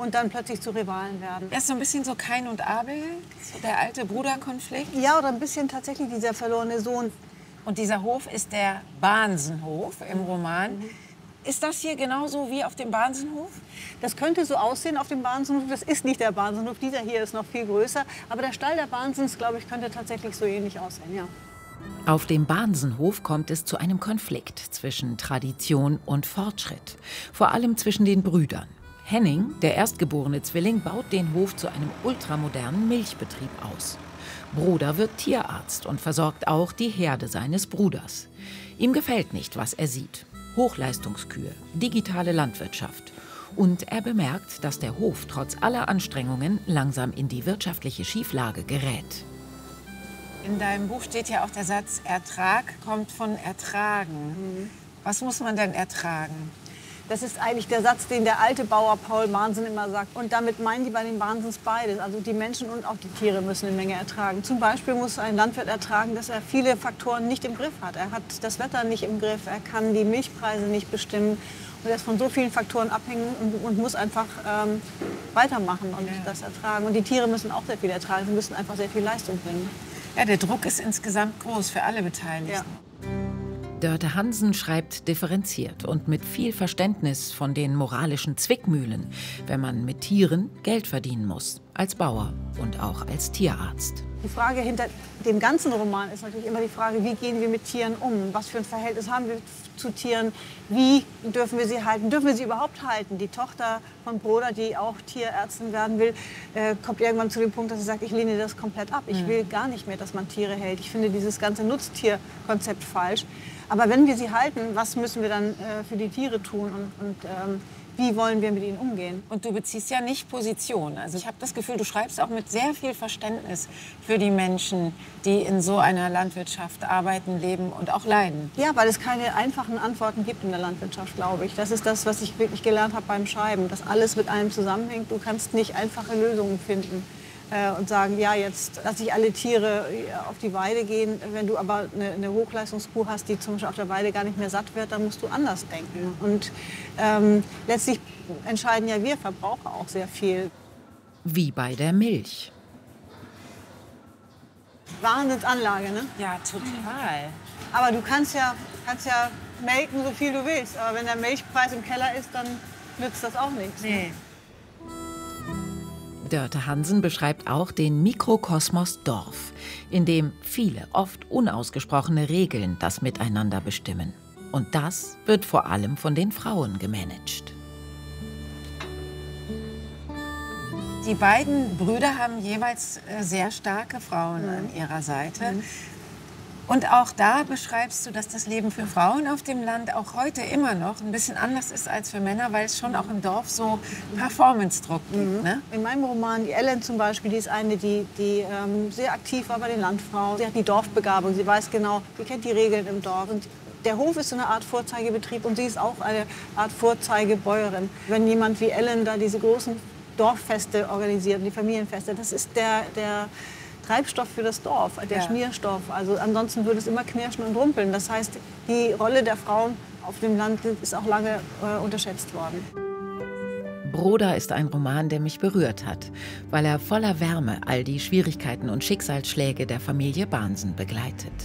und dann plötzlich zu Rivalen werden. Das ist so ein bisschen so Kain und Abel, so der alte Bruderkonflikt. Ja, oder ein bisschen tatsächlich dieser verlorene Sohn. Und dieser Hof ist der Bahnsenhof im Roman. Ist das hier genauso wie auf dem Bahnsenhof? Das könnte so aussehen auf dem Bahnsenhof. Das ist nicht der Bahnsenhof. Dieser hier ist noch viel größer. Aber der Stall der Bahnsens, glaube ich, könnte tatsächlich so ähnlich aussehen, ja. Auf dem Bahnsenhof kommt es zu einem Konflikt zwischen Tradition und Fortschritt. Vor allem zwischen den Brüdern. Henning, der erstgeborene Zwilling, baut den Hof zu einem ultramodernen Milchbetrieb aus. Bruder wird Tierarzt und versorgt auch die Herde seines Bruders. Ihm gefällt nicht, was er sieht. Hochleistungskühe, digitale Landwirtschaft. Und er bemerkt, dass der Hof trotz aller Anstrengungen langsam in die wirtschaftliche Schieflage gerät. In deinem Buch steht ja auch der Satz, Ertrag kommt von Ertragen. Was muss man denn ertragen? Das ist eigentlich der Satz, den der alte Bauer Paul Bahnsen immer sagt. Und damit meinen die bei den Bahnsens beides. Also die Menschen und auch die Tiere müssen eine Menge ertragen. Zum Beispiel muss ein Landwirt ertragen, dass er viele Faktoren nicht im Griff hat. Er hat das Wetter nicht im Griff, er kann die Milchpreise nicht bestimmen. Und er ist von so vielen Faktoren abhängig und muss einfach weitermachen und das ertragen. Und die Tiere müssen auch sehr viel ertragen, sie müssen einfach sehr viel Leistung bringen. Ja, der Druck ist insgesamt groß für alle Beteiligten. Ja. Dörte Hansen schreibt differenziert und mit viel Verständnis von den moralischen Zwickmühlen, wenn man mit Tieren Geld verdienen muss, als Bauer und auch als Tierarzt. Die Frage hinter dem ganzen Roman ist natürlich immer die Frage, wie gehen wir mit Tieren um? Was für ein Verhältnis haben wir zu Tieren? Wie dürfen wir sie halten? Dürfen wir sie überhaupt halten? Die Tochter von Broda, die auch Tierärztin werden will, kommt irgendwann zu dem Punkt, dass sie sagt, ich lehne das komplett ab. Ich will gar nicht mehr, dass man Tiere hält. Ich finde dieses ganze Nutztierkonzept falsch. Aber wenn wir sie halten, was müssen wir dann für die Tiere tun und wie wollen wir mit ihnen umgehen? Und du beziehst ja nicht Position. Also ich habe das Gefühl, du schreibst auch mit sehr viel Verständnis für die Menschen, die in so einer Landwirtschaft arbeiten, leben und auch leiden. Ja, weil es keine einfachen Antworten gibt in der Landwirtschaft, glaube ich. Das ist das, was ich wirklich gelernt habe beim Schreiben, dass alles mit allem zusammenhängt. Du kannst nicht einfache Lösungen finden und sagen, ja, jetzt lasse ich alle Tiere auf die Weide gehen. Wenn du aber eine Hochleistungskuh hast, die zum Beispiel auf der Weide gar nicht mehr satt wird, dann musst du anders denken. Und letztlich entscheiden ja wir Verbraucher auch sehr viel. Wie bei der Milch. Wahnsinnsanlage, ne? Ja, total. Aber du kannst ja melken, so viel du willst. Aber wenn der Milchpreis im Keller ist, dann nützt das auch nichts. Nee. Dörte Hansen beschreibt auch den Mikrokosmos Dorf, in dem viele, oft unausgesprochene Regeln das Miteinander bestimmen. Und das wird vor allem von den Frauen gemanagt. Die beiden Brüder haben jeweils sehr starke Frauen an ihrer Seite. Und auch da beschreibst du, dass das Leben für Frauen auf dem Land auch heute immer noch ein bisschen anders ist als für Männer, weil es schon auch im Dorf so Performance-Druck gibt. Ne? In meinem Roman, die Ellen zum Beispiel, die ist eine, die sehr aktiv war bei den Landfrauen. Sie hat die Dorfbegabung, sie weiß genau, sie kennt die Regeln im Dorf. Und der Hof ist so eine Art Vorzeigebetrieb und sie ist auch eine Art Vorzeigebäuerin. Wenn jemand wie Ellen da diese großen Dorffeste organisiert, die Familienfeste, das ist der Treibstoff für das Dorf, der Schmierstoff. Also ansonsten würde es immer knirschen und rumpeln. Das heißt, die Rolle der Frauen auf dem Land ist auch lange unterschätzt worden. Broda ist ein Roman, der mich berührt hat, weil er voller Wärme all die Schwierigkeiten und Schicksalsschläge der Familie Bahnsen begleitet.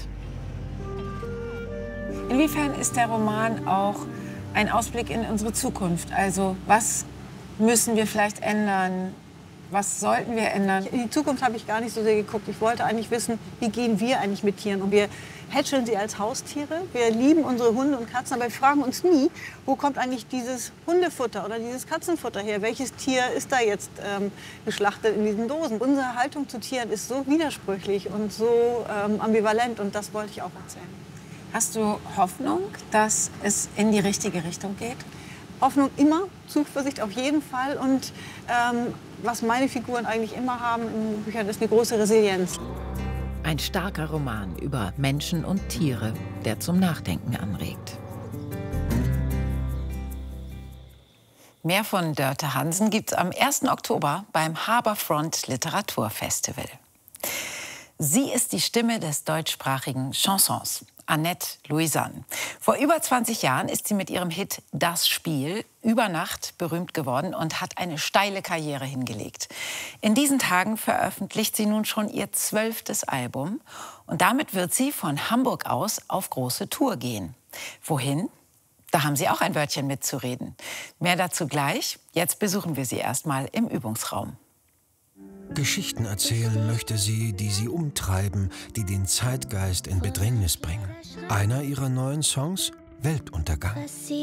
Inwiefern ist der Roman auch ein Ausblick in unsere Zukunft? Also was müssen wir vielleicht ändern? Was sollten wir ändern? In die Zukunft habe ich gar nicht so sehr geguckt. Ich wollte eigentlich wissen, wie gehen wir eigentlich mit Tieren? Und wir hätscheln sie als Haustiere. Wir lieben unsere Hunde und Katzen, aber wir fragen uns nie, wo kommt eigentlich dieses Hundefutter oder dieses Katzenfutter her? Welches Tier ist da jetzt geschlachtet in diesen Dosen? Unsere Haltung zu Tieren ist so widersprüchlich und so ambivalent und das wollte ich auch erzählen. Hast du Hoffnung, dass es in die richtige Richtung geht? Hoffnung immer, Zuversicht auf jeden Fall und was meine Figuren eigentlich immer haben in den Büchern, ist eine große Resilienz. Ein starker Roman über Menschen und Tiere, der zum Nachdenken anregt. Mehr von Dörte Hansen gibt's am 1. Oktober beim Harbourfront Literaturfestival. Sie ist die Stimme des deutschsprachigen Chansons. Annette Louisanne. Vor über 20 Jahren ist sie mit ihrem Hit Das Spiel über Nacht berühmt geworden und hat eine steile Karriere hingelegt. In diesen Tagen veröffentlicht sie nun schon ihr 12. Album. Und damit wird sie von Hamburg aus auf große Tour gehen. Wohin? Da haben Sie auch ein Wörtchen mitzureden. Mehr dazu gleich. Jetzt besuchen wir sie erstmal im Übungsraum. Geschichten erzählen möchte sie, die sie umtreiben, die den Zeitgeist in Bedrängnis bringen. Einer ihrer neuen Songs? Weltuntergang.